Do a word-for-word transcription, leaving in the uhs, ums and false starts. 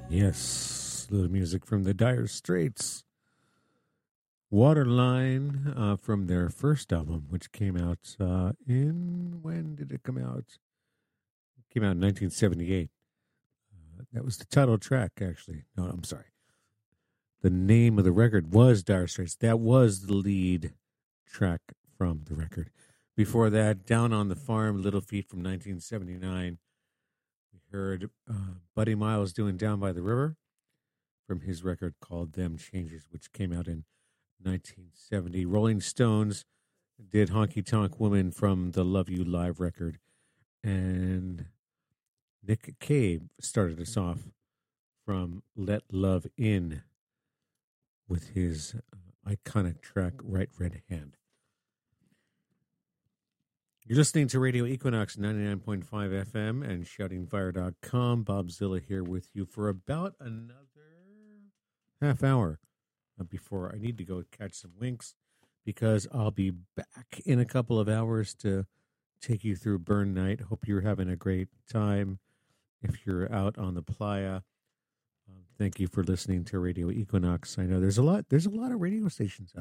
Yes, the music from the Dire Straits. Waterline uh, from their first album, which came out uh, in, when did it come out? It came out in nineteen seventy-eight. Uh, that was the title track, actually. No, I'm sorry. The name of the record was Dire Straits. That was the lead track from the record. Before that, Down on the Farm, Little Feat from nineteen seventy-nine. We heard uh, Buddy Miles doing Down by the River from his record called Them Changes, which came out in nineteen seventy. Rolling Stones did Honky Tonk Woman from the Love You Live record. And Nick Cave started us off from Let Love In with his uh, iconic track, Right Red Hand. You're listening to Radio Equinox ninety-nine point five F M and shouting fire dot com. Bob Zilla here with you for about another half hour before I need to go catch some winks, because I'll be back in a couple of hours to take you through Burn Night. Hope you're having a great time if you're out on the playa. Um, thank you for listening to Radio Equinox. I know there's a lot there's a lot of radio stations out